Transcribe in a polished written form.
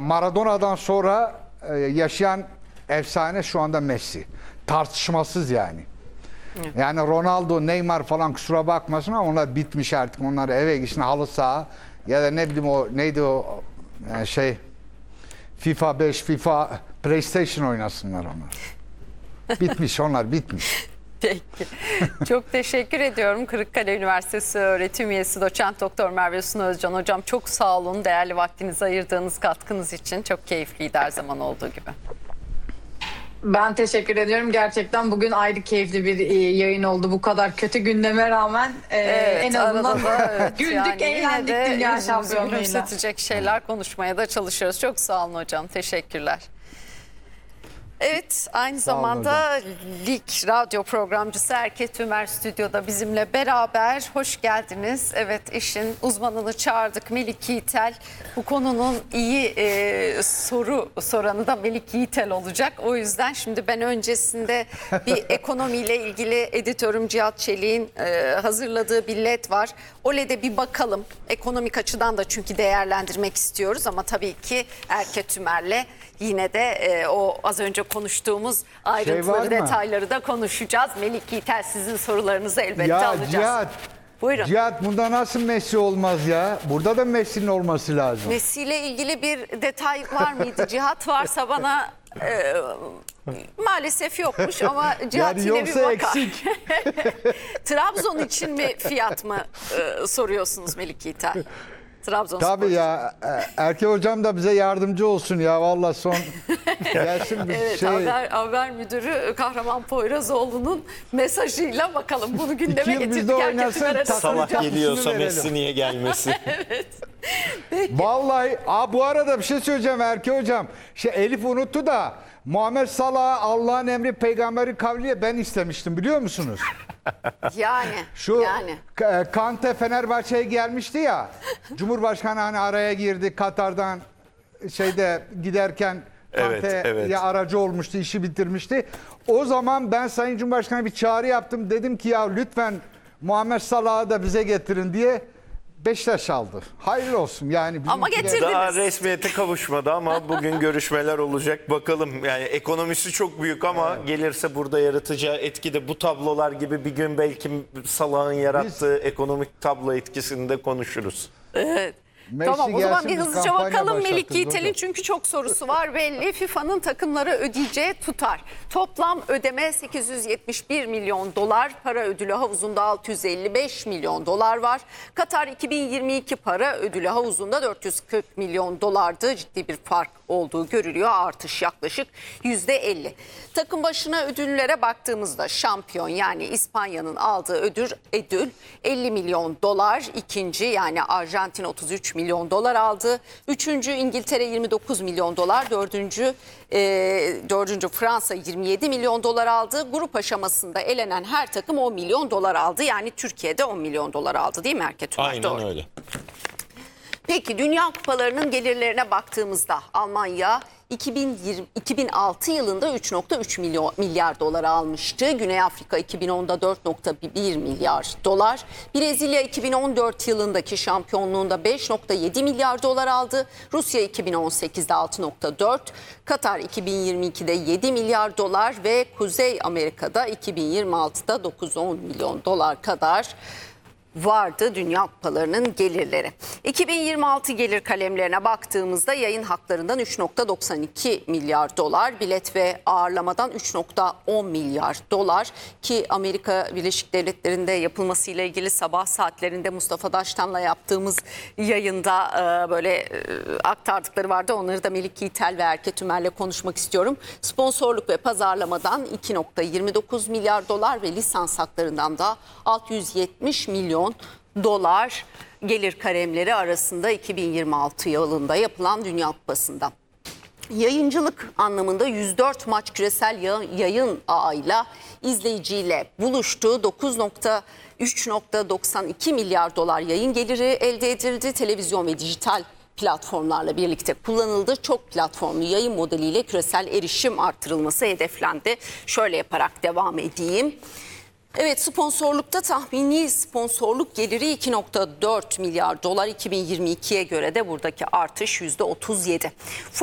Maradona'dan sonra yaşayan efsane şu anda Messi. Tartışmasız yani. Yani Ronaldo, Neymar falan kusura bakmasın ama onlar bitmiş artık. Onlar eve gitsin halı saha ya da ne bileyim o neydi o FIFA 5, FIFA PlayStation oynasınlar onlar. Bitmiş onlar bitmiş. Peki. Çok teşekkür ediyorum. Kırıkkale Üniversitesi öğretim üyesi doçent doktor Merve Sunu Özcan hocam. Çok sağ olun. Değerli vaktinizi ayırdığınız katkınız için. Çok keyifliydi her zaman olduğu gibi. Ben teşekkür ediyorum. Gerçekten bugün ayrı keyifli bir yayın oldu. Bu kadar kötü gündeme rağmen en azından güldük, yani eğlendik dünya şampiyonluğuyla. Gülümsetecek şeyler konuşmaya da çalışıyoruz. Çok sağ olun hocam. Teşekkürler. Evet, aynı zamanda Lig radyo programcısı Erket Tümer stüdyoda bizimle beraber. Hoş geldiniz. Evet, işin uzmanını çağırdık, Melik Yiğitel. Bu konunun iyi soru soranı da Melik Yiğitel olacak. O yüzden şimdi ben öncesinde bir ekonomiyle ilgili editörüm Cihat Çelik'in hazırladığı bir led var. O LED'e bir bakalım. Ekonomik açıdan da çünkü değerlendirmek istiyoruz ama tabii ki Erket Tümer'le yine de o az önce konuştuğumuz ayrıntıları, detayları da konuşacağız. Melik Yiğitel sizin sorularınızı elbette alacağız. Cihat, buyurun. Cihat bunda nasıl Messi olmaz ya? Burada da Messi'nin olması lazım. Messi ile ilgili bir detay var mıydı? Cihat varsa bana maalesef yokmuş ama Cihat yani yine bir yoksa bakar. eksik. Trabzon için mi fiyat mı soruyorsunuz Melik Yiğitel? Trabzonspor. Tabii ya Erke hocam da bize yardımcı olsun ya vallahi son gelsin bir Evet, haber müdürü Kahraman Poyrazoğlu'nun mesajıyla bakalım bunu gündeme getirdik. Sabah geliyorsa Messi niye gelmesin? Evet. Vallahi bu arada bir şey söyleyeceğim Erke hocam. Elif unuttu da Muhammed Salah Allah'ın emri peygamberi kavliyle ben istemiştim biliyor musunuz? Yani. Kante Fenerbahçe'ye gelmişti ya. Cumhurbaşkanı hani araya girdi Katar'dan giderken Kante'ye aracı olmuştu, işi bitirmişti. O zaman ben Sayın Cumhurbaşkanı'na bir çağrı yaptım. Dedim ki ya lütfen Muhammed Salah'ı da bize getirin diye. Beşiktaş aldı. Hayırlı olsun yani. Ama getirdiniz. Daha resmiyete kavuşmadı ama bugün görüşmeler olacak. Bakalım yani ekonomisi çok büyük ama gelirse burada yaratacağı etki de bu tablolar gibi bir gün belki Salah'ın yarattığı ekonomik tablo etkisini de konuşuruz. Evet. Messi tamam o zaman bir gelsin, hızlıca bakalım. Melik başlattık, Yiğitel'in çünkü çok sorusu var belli. FIFA'nın takımlara ödeyeceği tutar. Toplam ödeme 871 milyon dolar. Para ödülü havuzunda 655 milyon dolar var. Katar 2022 para ödülü havuzunda 440 milyon dolardı. Ciddi bir fark olduğu görülüyor. Artış yaklaşık %50. Takım başına ödüllere baktığımızda şampiyon yani İspanya'nın aldığı ödül 50 milyon dolar. İkinci yani Arjantin 33 milyon dolar aldı. Üçüncü İngiltere 29 milyon dolar. Dördüncü Fransa 27 milyon dolar aldı. Grup aşamasında elenen her takım 10 milyon dolar aldı. Yani Türkiye'de 10 milyon dolar aldı değil mi Erket Tümer? Aynen Doğru. öyle. Peki Dünya Kupalarının gelirlerine baktığımızda Almanya 2006 yılında 3.3 milyar dolar almıştı. Güney Afrika 2010'da 4.1 milyar dolar. Brezilya 2014 yılındaki şampiyonluğunda 5.7 milyar dolar aldı. Rusya 2018'de 6.4, Katar 2022'de 7 milyar dolar ve Kuzey Amerika'da 2026'da 9-10 milyon dolar kadar vardı Dünya Kupalarının gelirleri. 2026 gelir kalemlerine baktığımızda yayın haklarından 3.92 milyar dolar, bilet ve ağırlamadan 3.10 milyar dolar ki Amerika Birleşik Devletleri'nde yapılmasıyla ilgili sabah saatlerinde Mustafa Daştan'la yaptığımız yayında aktardıkları vardı. Onları da Melik Yiğitel ve Erket Tümer'le konuşmak istiyorum. Sponsorluk ve pazarlamadan 2.29 milyar dolar ve lisans haklarından da 670 milyon dolar gelir kalemleri arasında 2026 yılında yapılan Dünya Kupası'nda. Yayıncılık anlamında 104 maç küresel yayın ağıyla izleyiciyle buluştu. 3.92 milyar dolar yayın geliri elde edildi. Televizyon ve dijital platformlarla birlikte kullanıldı. Çok platformlu yayın modeliyle küresel erişim artırılması hedeflendi. Şöyle yaparak devam edeyim. Evet, sponsorlukta tahmini sponsorluk geliri 2.4 milyar dolar, 2022'ye göre de buradaki artış %37.